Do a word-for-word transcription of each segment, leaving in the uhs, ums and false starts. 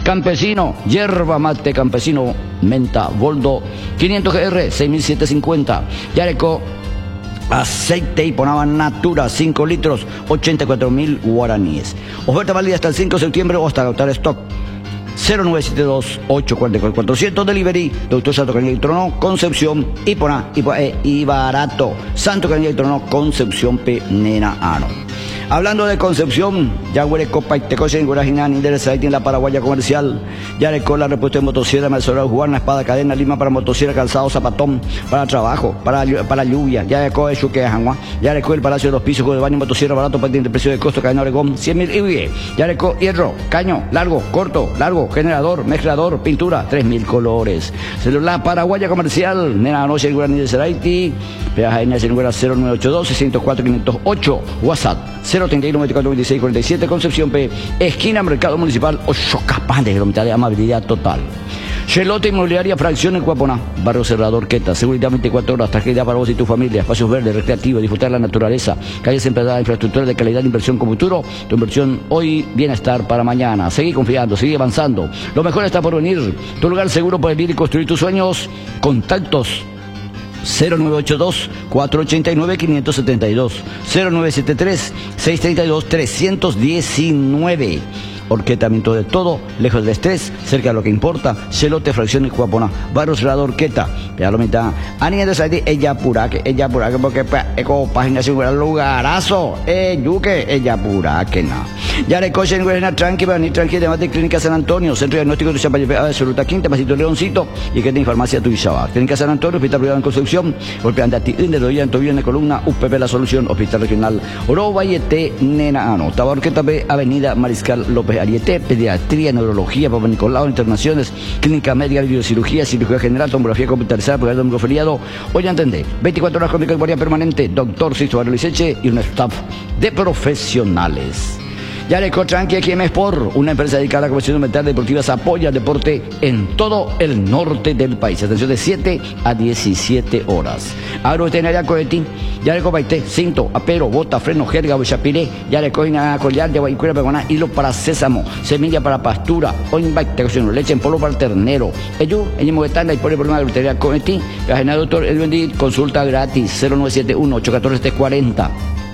Campesino, yerba mate campesino, menta, boldo, quinientos G R, seis mil setecientos cincuenta. Yareco, aceite y ponaba Natura, cinco litros, ochenta y cuatro mil guaraníes. Oferta válida hasta el cinco de septiembre o hasta agotar stock. cero nueve siete dos, ocho cuatro cuatro, cuatrocientos Delivery, Doctor Santo Canilla y Trono, Concepción, Ipona, y, eh, y barato, Santo Canilla y Trono, Concepción, P. Nena Ano. Hablando de Concepción, ya huele copa y te coche en Guarajinan, interesante en la Paraguaya comercial, ya le cola repuesto de motosierra, Melsoral, Juana, espada, cadena, lima para motosierra, calzado, zapatón, para trabajo, para, para lluvia, ya le coge chuque de Janguá, ya le coge el Palacio de los Pisos, de baño, motosierra, barato, pendiente, precio de costo, cadena Oregón, cien mil y ya le coge hierro, caño, largo, corto, largo, generador, mezclador, pintura, tres mil colores. Celular Paraguaya comercial, Nena Noche, Guaraní de Seraiti, peaje en el cero nueve ocho dos, seis cero cuatro, cinco cero ocho, WhatsApp, cero treinta y uno, veinticuatro, veintiséis, cuarenta y siete, Concepción P, esquina Mercado Municipal, ocho Capán de mitad de amabilidad total. Chelote Inmobiliaria, fracción en Cuaponá, Barrio Cerrado, Orqueta, seguridad veinticuatro horas, tranquilidad para vos y tu familia, espacios verdes, recreativos, disfrutar la naturaleza, calles empedradas, infraestructura de calidad, inversión con futuro, tu inversión hoy, bienestar para mañana. Seguí confiando, sigue avanzando, lo mejor está por venir, tu lugar seguro para vivir y construir tus sueños. Contactos cero nueve ocho dos, cuatro ocho nueve, cinco siete dos, cero nueve siete tres, seis tres dos, tres uno nueve. Orquetamiento de todo, lejos del estrés, cerca de lo que importa. Celote, fracción y Cuaponá, Barrio Cerrado, Orqueta. Ya lo mitad. Ani de Saiti, ella pura que, ella pura que, porque eco página segura lugarazo. Eh, yuque, ella pura que no. Ya le cochen, güey, tranqui, ni tranqui, de mate, Clínica San Antonio, Centro Diagnóstico de Champaña, Absoluta Quinta, Pasito Leoncito, y que tiene farmacia Tuizaba. Clínica San Antonio, Hospital Privado en Concepción, golpeante a ti, de rodilla, en tobillo, en la columna, U P P La Solución, Hospital Regional, Oro Vallete, Nena Ano. Tabarqueta B, Avenida Mariscal López Ariete, pediatría, neurología, Papa Nicolau, internaciones, clínica médica, biocirugía, cirugía general, tomografía computarizada, programa domingo feriado. Hoy entendé, veinticuatro horas con guardia permanente, doctor Sisto Barrio Liceche y un staff de profesionales. Yareco Tranqui, X M Sport, una empresa dedicada a la comercialización de metales deportivas, apoya el deporte en todo el norte del país. Atención de siete a diecisiete horas. Agroveterinaria Coetín, Yareco Baité, cinto, apero, bota, freno, jerga, bochapiré, Yareco Ina Collar, Yaguaycuera, Pegoná, hilo para sésamo, semilla para pastura, oinbaite, leche en polvo para el ternero. Ellos, en Moguetana y por el problema de agroveterinaria Coetín, la general doctor El Bendit, consulta gratis, cero nueve siete uno, ocho uno cuatro, siete cuatro cero.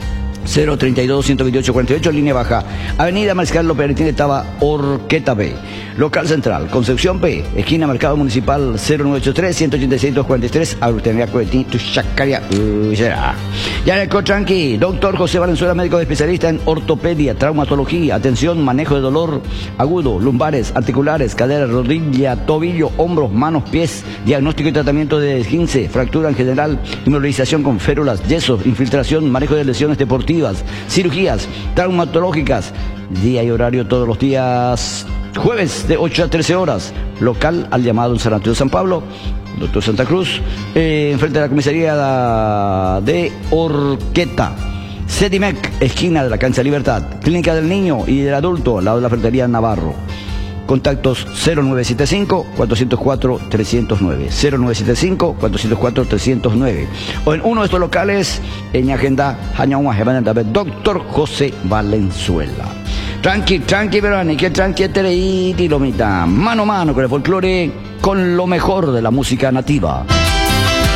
cero treinta y dos, ciento veintiocho, cuarenta y ocho, línea baja. Avenida Mariscal López Ariete, estaba Orqueta B. Local central, Concepción P, esquina Mercado Municipal, cero nueve ocho tres, ciento ochenta y seis, doscientos cuarenta y tres, Agroveterinaria Coetín, tu chacaria, uy, será. Yareco Tranqui, doctor José Valenzuela, médico especialista en ortopedia, traumatología, atención, manejo de dolor agudo, lumbares, articulares, cadera, rodilla, tobillo, hombros, manos, pies, diagnóstico y tratamiento de esguince, fractura en general, inmovilización con férulas, yesos, infiltración, manejo de lesiones deportivas, cirugías traumatológicas, día y horario todos los días, jueves de ocho a trece horas, local al llamado en San Antonio de San Pablo, Doctor Santa Cruz, eh, enfrente de la comisaría de Orqueta. Sedimec, esquina de la Cancha Libertad, Clínica del Niño y del Adulto, al lado de la Ferretería Navarro. Contactos cero nueve siete cinco, cuatro cero cuatro, tres cero nueve, cero nueve siete cinco, cuatro cero cuatro, tres cero nueve. O en uno de estos locales, en agenda, Doctor José Valenzuela. Tranqui, tranqui, verani, que tranqui, tereiti, lomita. Mano a mano con el folclore, con lo mejor de la música nativa.